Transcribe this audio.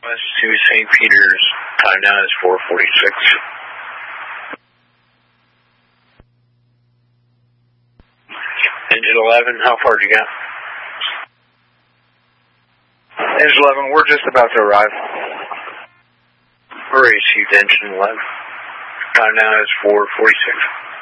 West to St. Peter's. Time now is 4:46. Engine 11, how far did you get? Engine 11, we're just about to arrive. Received engine 11. Time now is 4:46.